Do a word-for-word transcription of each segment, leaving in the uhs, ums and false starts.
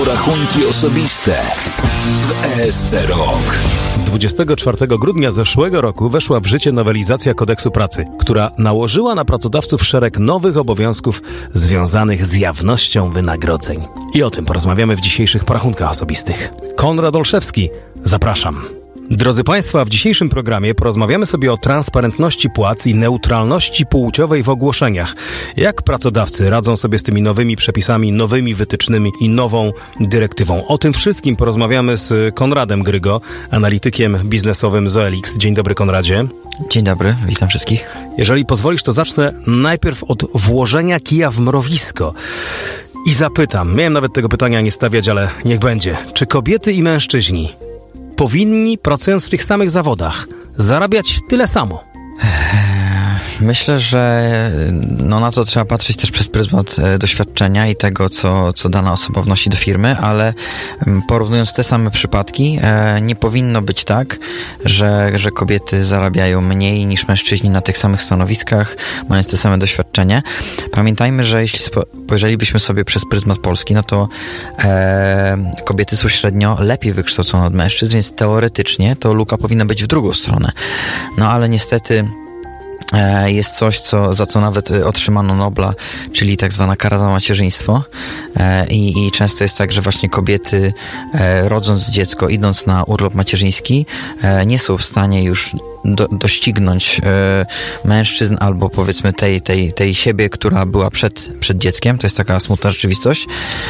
po rachunki osobiste w E S C Rok. dwudziestego czwartego grudnia zeszłego roku weszła w życie nowelizacja Kodeksu Pracy, która nałożyła na pracodawców szereg nowych obowiązków związanych z jawnością wynagrodzeń. I o tym porozmawiamy w dzisiejszych porachunkach osobistych. Konrad Olszewski, zapraszam. Drodzy Państwo, w dzisiejszym programie porozmawiamy sobie o transparentności płac i neutralności płciowej w ogłoszeniach. Jak pracodawcy radzą sobie z tymi nowymi przepisami, nowymi wytycznymi i nową dyrektywą. O tym wszystkim porozmawiamy z Konradem Grygo, analitykiem biznesowym z O L X. Dzień dobry, Konradzie. Dzień dobry, witam wszystkich. Jeżeli pozwolisz, to zacznę najpierw od włożenia kija w mrowisko. I zapytam, miałem nawet tego pytania nie stawiać, ale niech będzie. Czy kobiety i mężczyźni powinni, pracując w tych samych zawodach, zarabiać tyle samo? Myślę, że no na to trzeba patrzeć też przez pryzmat doświadczenia i tego, co, co dana osoba wnosi do firmy, ale porównując te same przypadki, nie powinno być tak, że, że kobiety zarabiają mniej niż mężczyźni na tych samych stanowiskach, mając te same doświadczenie. Pamiętajmy, że jeśli spojrzelibyśmy sobie przez pryzmat Polski, no to e, kobiety są średnio lepiej wykształcone od mężczyzn, więc teoretycznie to luka powinna być w drugą stronę. No ale niestety jest coś, co, za co nawet otrzymano Nobla, czyli tak zwana kara za macierzyństwo. I, i często jest tak, że właśnie kobiety, rodząc dziecko, idąc na urlop macierzyński, nie są w stanie już do, doścignąć mężczyzn albo powiedzmy tej, tej, tej siebie, która była przed, przed dzieckiem. To jest taka smutna rzeczywistość.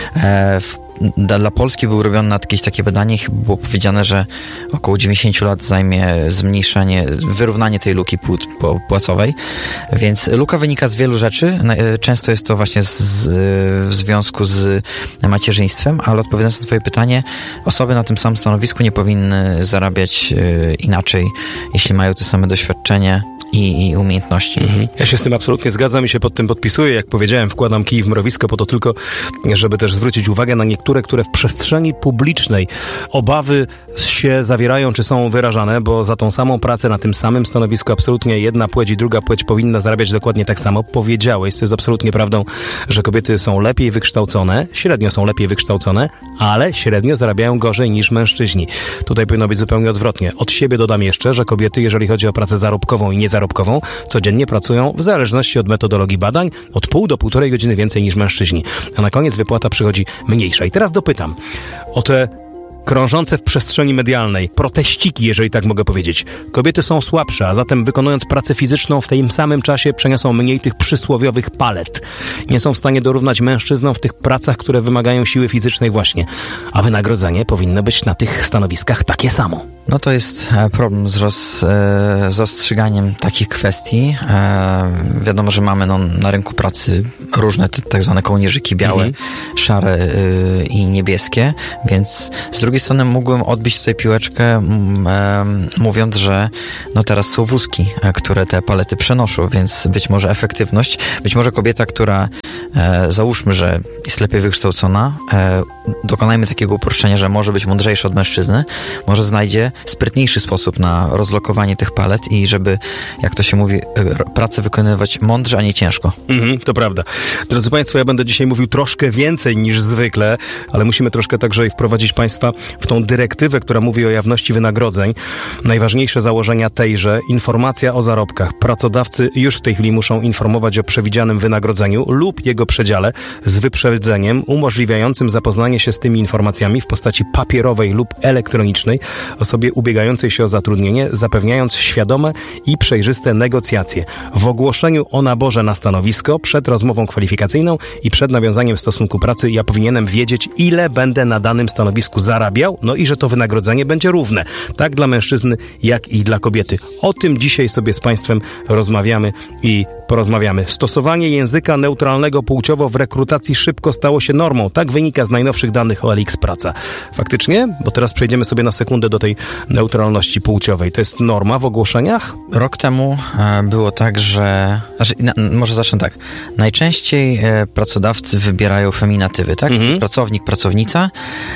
W Dla Polski było robione jakieś takie badanie, chyba było powiedziane, że około dziewięćdziesiąt lat zajmie zmniejszenie, wyrównanie tej luki płacowej, więc luka wynika z wielu rzeczy. Często jest to właśnie z, z, w związku z macierzyństwem, ale odpowiadając na twoje pytanie, osoby na tym samym stanowisku nie powinny zarabiać inaczej, jeśli mają te same doświadczenie i, i umiejętności. Mhm. Ja się z tym absolutnie zgadzam i się pod tym podpisuję. Jak powiedziałem, wkładam kij w mrowisko po to tylko, żeby też zwrócić uwagę na niektóre, które w przestrzeni publicznej obawy się zawierają, czy są wyrażane, bo za tą samą pracę na tym samym stanowisku absolutnie jedna płeć i druga płeć powinna zarabiać dokładnie tak samo. Powiedziałeś, co jest absolutnie prawdą, że kobiety są lepiej wykształcone, średnio są lepiej wykształcone, ale średnio zarabiają gorzej niż mężczyźni. Tutaj powinno być zupełnie odwrotnie. Od siebie dodam jeszcze, że kobiety, jeżeli chodzi o pracę zarobkową i niezarobkową, codziennie pracują w zależności od metodologii badań od pół do półtorej godziny więcej niż mężczyźni. A na koniec wypłata przychodzi mniejsza. I teraz dopytam o te krążące w przestrzeni medialnej proteściki, jeżeli tak mogę powiedzieć. Kobiety są słabsze, a zatem wykonując pracę fizyczną w tym samym czasie przeniosą mniej tych przysłowiowych palet. Nie są w stanie dorównać mężczyznom w tych pracach, które wymagają siły fizycznej właśnie. A wynagrodzenie powinno być na tych stanowiskach takie samo. No to jest problem z, roz, z rozstrzyganiem takich kwestii. E, wiadomo, że mamy no, na rynku pracy różne te, tak zwane kołnierzyki białe, mhm. szare y, i niebieskie, więc z drugiej strony mógłbym odbić tutaj piłeczkę m, e, mówiąc, że no teraz są wózki, które te palety przenoszą, więc być może efektywność, być może kobieta, która e, załóżmy, że jest lepiej wykształcona, e, dokonajmy takiego uproszczenia, że może być mądrzejsza od mężczyzny, może znajdzie sprytniejszy sposób na rozlokowanie tych palet i żeby, jak to się mówi, pracę wykonywać mądrze, a nie ciężko. Mhm, to prawda. Drodzy Państwo, ja będę dzisiaj mówił troszkę więcej niż zwykle, ale musimy troszkę także wprowadzić Państwa w tą dyrektywę, która mówi o jawności wynagrodzeń. Najważniejsze założenia tejże, informacja o zarobkach. Pracodawcy już w tej chwili muszą informować o przewidzianym wynagrodzeniu lub jego przedziale z wyprzedzeniem umożliwiającym zapoznanie się z tymi informacjami w postaci papierowej lub elektronicznej osobie ubiegającej się o zatrudnienie, zapewniając świadome i przejrzyste negocjacje. W ogłoszeniu o naborze na stanowisko, przed rozmową kwalifikacyjną i przed nawiązaniem stosunku pracy ja powinienem wiedzieć, ile będę na danym stanowisku zarabiał, no i że to wynagrodzenie będzie równe, tak dla mężczyzny, jak i dla kobiety. O tym dzisiaj sobie z Państwem rozmawiamy i porozmawiamy. Stosowanie języka neutralnego płciowo w rekrutacji szybko stało się normą. Tak wynika z najnowszych danych o L X Praca. Faktycznie? Bo teraz przejdziemy sobie na sekundę do tej neutralności płciowej. To jest norma w ogłoszeniach? Rok temu e, było tak, że... Znaczy, na, może zacznę tak. Najczęściej e, pracodawcy wybierają feminatywy, tak? Mhm. Pracownik, pracownica.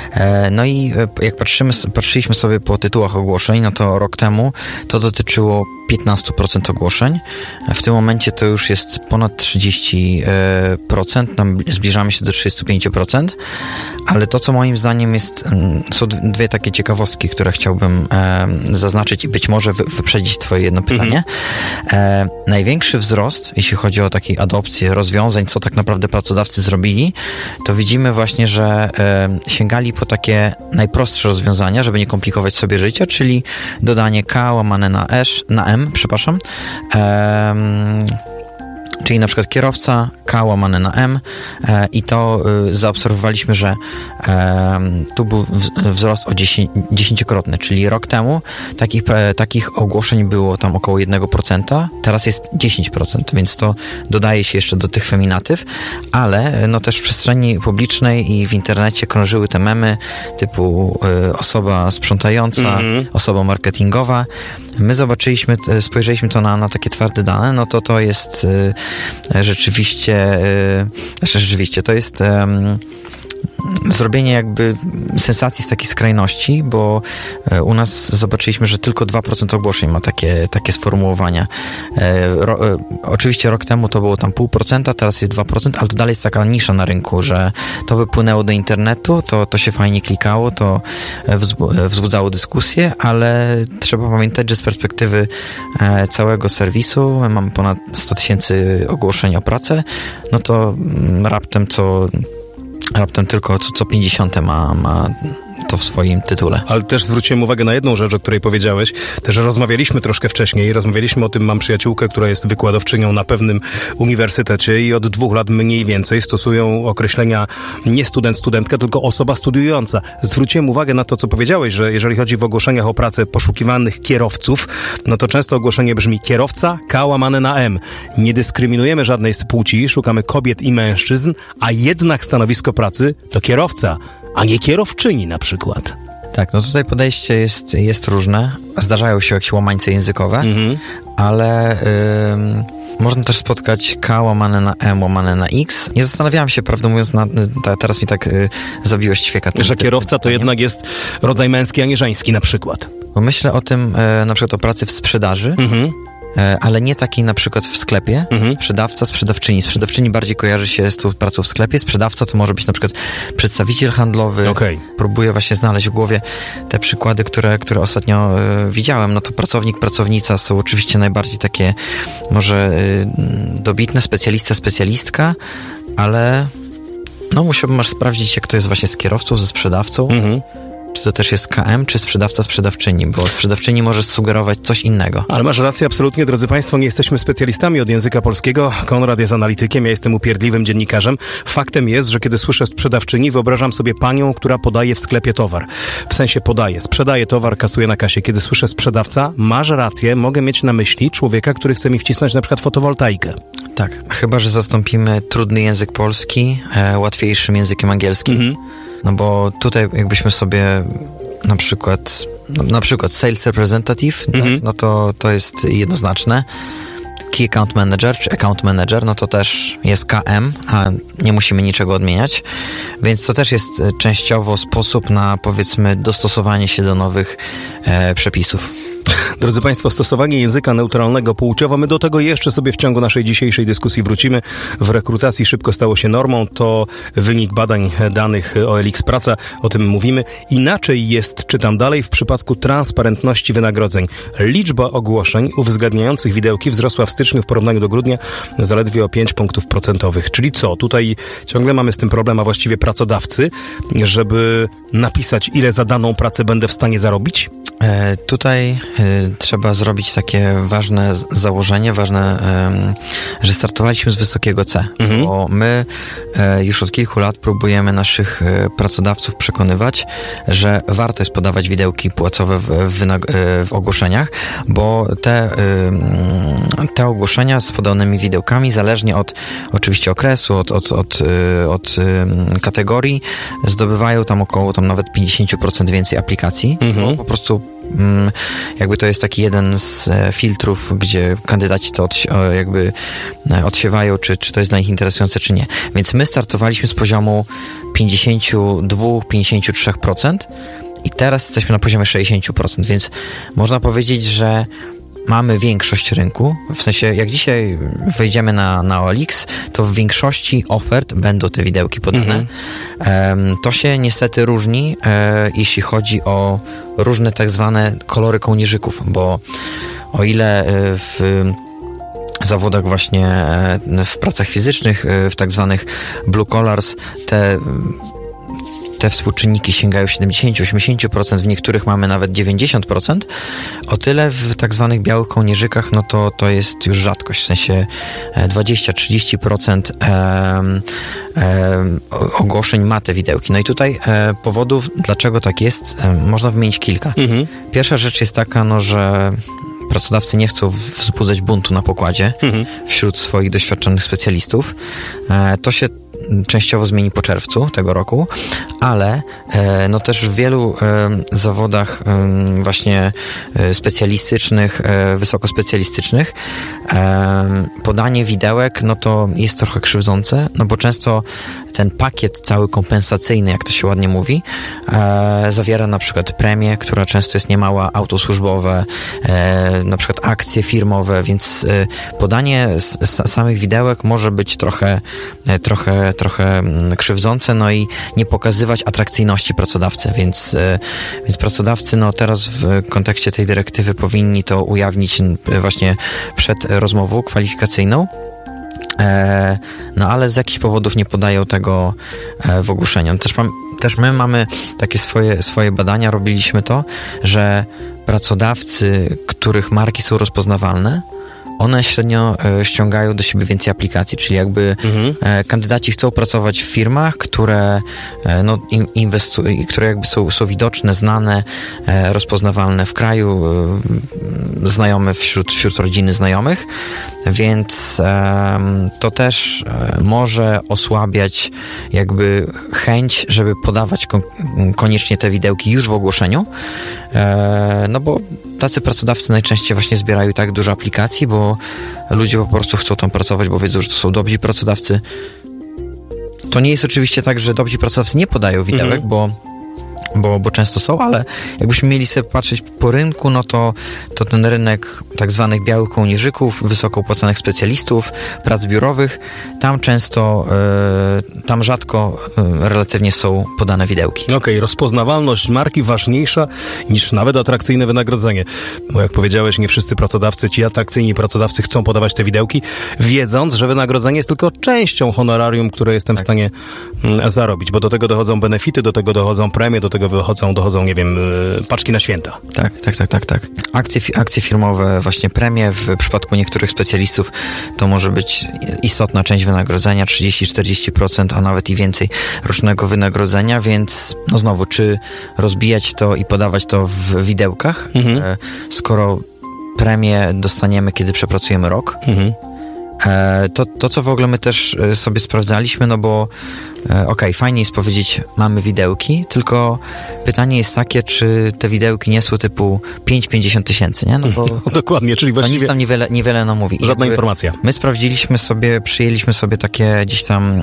E, no i e, jak patrzymy, patrzyliśmy sobie po tytułach ogłoszeń, no to rok temu to dotyczyło piętnaście procent ogłoszeń. W tym momencie to już jest ponad trzydzieści procent, tam zbliżamy się do trzydzieści pięć procent, ale to, co moim zdaniem jest, są dwie takie ciekawostki, które chciałbym e, zaznaczyć i być może wy, wyprzedzić twoje jedno pytanie. Mm-hmm. E, największy wzrost, jeśli chodzi o takie adopcje rozwiązań, co tak naprawdę pracodawcy zrobili, to widzimy właśnie, że e, sięgali po takie najprostsze rozwiązania, żeby nie komplikować sobie życia, czyli dodanie K łamane na, esz, na M, przepraszam, e, czyli na przykład kierowca, K łamane na M e, i to e, zaobserwowaliśmy, że e, tu był w, wzrost o dziesięciokrotny, czyli rok temu takich, e, takich ogłoszeń było tam około jeden procent, teraz jest dziesięć procent, więc to dodaje się jeszcze do tych feminatyw, ale no też w przestrzeni publicznej i w internecie krążyły te memy typu e, osoba sprzątająca, mm-hmm. osoba marketingowa. My zobaczyliśmy, spojrzeliśmy to na, na takie twarde dane, no to to jest y, rzeczywiście, y, znaczy rzeczywiście, to jest y, zrobienie jakby sensacji z takiej skrajności, bo u nas zobaczyliśmy, że tylko dwa procent ogłoszeń ma takie, takie sformułowania. Ro, oczywiście rok temu to było tam pół procenta, teraz jest dwa procent, ale to dalej jest taka nisza na rynku, że to wypłynęło do internetu, to, to się fajnie klikało, to wzbudzało dyskusję, ale trzeba pamiętać, że z perspektywy całego serwisu, my mamy ponad sto tysięcy ogłoszeń o pracę, no to raptem co Raptem tylko co, co pięćdziesiąte ma, ma to w swoim tytule. Ale też zwróciłem uwagę na jedną rzecz, o której powiedziałeś. Też rozmawialiśmy troszkę wcześniej. Rozmawialiśmy o tym, mam przyjaciółkę, która jest wykładowczynią na pewnym uniwersytecie i od dwóch lat mniej więcej stosują określenia nie student, studentka, tylko osoba studiująca. Zwróciłem uwagę na to, co powiedziałeś, że jeżeli chodzi w ogłoszeniach o pracę poszukiwanych kierowców, no to często ogłoszenie brzmi kierowca, K łamane na M. Nie dyskryminujemy żadnej z płci, szukamy kobiet i mężczyzn, a jednak stanowisko pracy to kierowca, a nie kierowczyni na przykład. Tak, no tutaj podejście jest, jest różne. Zdarzają się jakieś łamańce językowe, mm-hmm. ale ym, można też spotkać K łamane na M łamane na X. Nie zastanawiałem się, prawdę mówiąc, na, ta, teraz mi tak y, zabiłeś ćwieka. Że kierowca to jednak jest rodzaj męski, a nie żeński na przykład. Bo myślę o tym, y, na przykład o pracy w sprzedaży, mm-hmm. ale nie takiej na przykład w sklepie. Mhm. Sprzedawca, sprzedawczyni. Sprzedawczyni bardziej kojarzy się z tą pracą w sklepie. Sprzedawca to może być na przykład przedstawiciel handlowy. Okay. Próbuję właśnie znaleźć w głowie te przykłady, które, które ostatnio y, widziałem. No to pracownik, pracownica są oczywiście najbardziej takie może y, dobitne, specjalista, specjalistka, ale no musiałbym aż sprawdzić, jak to jest właśnie z kierowcą, ze sprzedawcą. Mhm. Czy to też jest K M, czy sprzedawca, sprzedawczyni, bo sprzedawczyni może sugerować coś innego. Ale masz rację, absolutnie, drodzy Państwo, nie jesteśmy specjalistami od języka polskiego. Konrad jest analitykiem, ja jestem upierdliwym dziennikarzem. Faktem jest, że kiedy słyszę sprzedawczyni, wyobrażam sobie panią, która podaje w sklepie towar. W sensie podaje, sprzedaje towar, kasuje na kasie. Kiedy słyszę sprzedawca, masz rację, mogę mieć na myśli człowieka, który chce mi wcisnąć na przykład fotowoltaikę. Tak, chyba że zastąpimy trudny język polski e, łatwiejszym językiem angielskim. Mhm. No bo tutaj jakbyśmy sobie na przykład, no, na przykład sales representative, mm-hmm. no, no to, to jest jednoznaczne. Key account manager czy account manager, no to też jest K M, a nie musimy niczego odmieniać. Więc to też jest częściowo sposób na, powiedzmy, dostosowanie się do nowych e, przepisów. Drodzy Państwo, stosowanie języka neutralnego płciowo, my do tego jeszcze sobie w ciągu naszej dzisiejszej dyskusji wrócimy. W rekrutacji szybko stało się normą, to wynik badań danych O L X Praca, o tym mówimy. Inaczej jest, czytam dalej, w przypadku transparentności wynagrodzeń. Liczba ogłoszeń uwzględniających widełki wzrosła w styczniu w porównaniu do grudnia zaledwie o pięć punktów procentowych. Czyli co? Tutaj ciągle mamy z tym problem, a właściwie pracodawcy, żeby napisać, ile za daną pracę będę w stanie zarobić? E, tutaj e, trzeba zrobić takie ważne założenie, ważne, e, że startowaliśmy z wysokiego C, mhm. bo my e, już od kilku lat próbujemy naszych e, pracodawców przekonywać, że warto jest podawać widełki płacowe w, w, w ogłoszeniach, bo te, e, te ogłoszenia z podanymi widełkami, zależnie od oczywiście okresu, od, od, od, od e, kategorii, zdobywają tam około tam nawet pięćdziesiąt procent więcej aplikacji, mhm. bo po prostu jakby to jest taki jeden z filtrów, gdzie kandydaci to odsi- jakby odsiewają, czy, czy to jest dla nich interesujące, czy nie. Więc my startowaliśmy z poziomu pięćdziesiąt dwa do pięćdziesięciu trzech procent i teraz jesteśmy na poziomie sześćdziesiąt procent, więc można powiedzieć, że mamy większość rynku, w sensie jak dzisiaj wejdziemy na, na O L X, to w większości ofert będą te widełki podane. Mhm. To się niestety różni, jeśli chodzi o różne tak zwane kolory kołnierzyków, bo o ile w zawodach właśnie w pracach fizycznych, w tak zwanych blue collars, te te współczynniki sięgają siedemdziesiąt do osiemdziesięciu procent, w niektórych mamy nawet dziewięćdziesiąt procent. O tyle w tak zwanych białych kołnierzykach, no to, to jest już rzadkość, w sensie dwadzieścia do trzydziestu procent em, em, ogłoszeń ma te widełki. No i tutaj e, powodów, dlaczego tak jest, e, można wymienić kilka. Mhm. Pierwsza rzecz jest taka, no, że pracodawcy nie chcą wzbudzać buntu na pokładzie mhm. wśród swoich doświadczonych specjalistów. E, to się częściowo zmieni po czerwcu tego roku, ale e, no też w wielu e, zawodach e, właśnie e, specjalistycznych, e, wysokospecjalistycznych e, podanie widełek, no to jest trochę krzywdzące, no bo często ten pakiet cały kompensacyjny, jak to się ładnie mówi, e, zawiera na przykład premię, która często jest niemała, auto służbowe, e, na przykład akcje firmowe, więc e, podanie s, s, samych widełek może być trochę, e, trochę, trochę krzywdzące, no i nie pokazywać atrakcyjności pracodawcy, więc, e, więc pracodawcy no teraz w kontekście tej dyrektywy powinni to ujawnić właśnie przed rozmową kwalifikacyjną. E, no ale z jakichś powodów nie podają tego e, w ogłoszeniu. Też, mam, też my mamy takie swoje, swoje badania, robiliśmy to, że pracodawcy, których marki są rozpoznawalne, one średnio e, ściągają do siebie więcej aplikacji, czyli jakby mhm. e, kandydaci chcą pracować w firmach, które e, no, in, inwestu- które jakby są, są widoczne, znane, e, rozpoznawalne w kraju, e, znajome wśród, wśród rodziny znajomych, więc e, to też e, może osłabiać jakby chęć, żeby podawać kon- koniecznie te widełki już w ogłoszeniu, e, no bo tacy pracodawcy najczęściej właśnie zbierają tak dużo aplikacji, bo ludzie po prostu chcą tam pracować, bo wiedzą, że to są dobrzy pracodawcy. To nie jest oczywiście tak, że dobrzy pracodawcy nie podają widełek, mhm. bo Bo, bo często są, ale jakbyśmy mieli sobie patrzeć po rynku, no to, to ten rynek tak zwanych białych kołnierzyków, wysoko opłacanych specjalistów, prac biurowych, tam często, y, tam rzadko y, relatywnie są podane widełki. Okej, okay, rozpoznawalność marki ważniejsza niż nawet atrakcyjne wynagrodzenie. Bo jak powiedziałeś, nie wszyscy pracodawcy, ci atrakcyjni pracodawcy chcą podawać te widełki, wiedząc, że wynagrodzenie jest tylko częścią honorarium, które jestem tak. w stanie mm, zarobić, bo do tego dochodzą benefity, do tego dochodzą premie, do tego wychodzą, dochodzą, nie wiem, paczki na święta. Tak, tak, tak, tak, tak. Akcje, akcje firmowe, właśnie premie, w przypadku niektórych specjalistów to może być istotna część wynagrodzenia, trzydzieści do czterdziestu procent, a nawet i więcej rocznego wynagrodzenia, więc no znowu, czy rozbijać to i podawać to w widełkach, mhm. skoro premię dostaniemy, kiedy przepracujemy rok, mhm. To, to, co w ogóle my też sobie sprawdzaliśmy, no bo okej, okay, fajnie jest powiedzieć, mamy widełki, tylko pytanie jest takie, czy te widełki nie są typu pięć pięćdziesiąt tysięcy, nie? No bo no, dokładnie, czyli właściwie nic tam niewiele, niewiele nam mówi. Żadna jakby informacja. My sprawdziliśmy sobie, przyjęliśmy sobie takie gdzieś tam mm,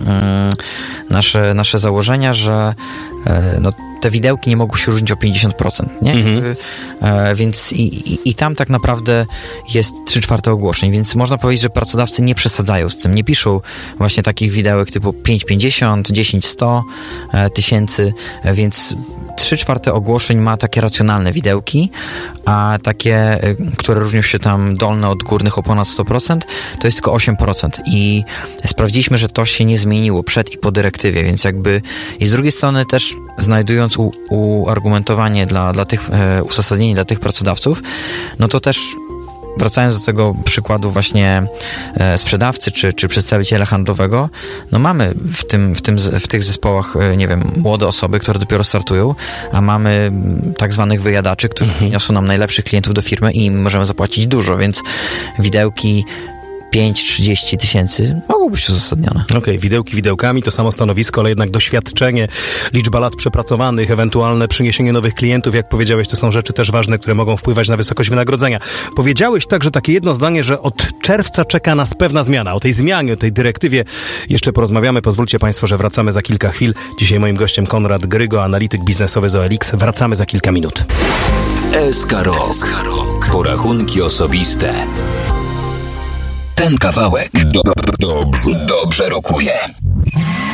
nasze, nasze założenia, że e, no te widełki nie mogą się różnić o pięćdziesiąt procent, nie? Mhm. E, więc i, i, i tam tak naprawdę jest trzy czwarte ogłoszeń, więc można powiedzieć, że pracodawcy nie przesadzają z tym, nie piszą właśnie takich widełek typu pięć pięćdziesiąt, dziesięć sto tysięcy, więc trzy czwarte ogłoszeń ma takie racjonalne widełki, a takie, które różnią się tam dolne od górnych o ponad sto procent, to jest tylko osiem procent i sprawdziliśmy, że to się nie zmieniło przed i po dyrektywie, więc jakby i z drugiej strony też znajdując u, uargumentowanie dla, dla tych, e, uzasadnienie dla tych pracodawców, no to też wracając do tego przykładu właśnie e, sprzedawcy czy, czy przedstawiciela handlowego, no mamy w, tym, w, tym, w tych zespołach, e, nie wiem, młode osoby, które dopiero startują, a mamy tak zwanych wyjadaczy, którzy mhm. niosą nam najlepszych klientów do firmy i im możemy zapłacić dużo, więc widełki pięć trzydzieści tysięcy mogą być uzasadnione. Okej, okay, widełki widełkami, to samo stanowisko, ale jednak doświadczenie, liczba lat przepracowanych, ewentualne przyniesienie nowych klientów, jak powiedziałeś, to są rzeczy też ważne, które mogą wpływać na wysokość wynagrodzenia. Powiedziałeś także takie jedno zdanie, że od czerwca czeka nas pewna zmiana. O tej zmianie, o tej dyrektywie jeszcze porozmawiamy. Pozwólcie Państwo, że wracamy za kilka chwil. Dzisiaj moim gościem Konrad Grygo, analityk biznesowy z O L X. Wracamy za kilka minut. S K Rok. porachunki osobiste. Ten kawałek do, do, dobrze, dobrze rokuje.